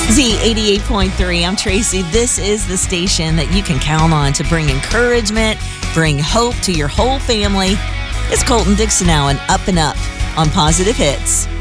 Z88.3. I'm Tracy. This is the station that you can count on to bring encouragement, bring hope to your whole family. It's Colton Dixon now and Up and Up on Positive Hits.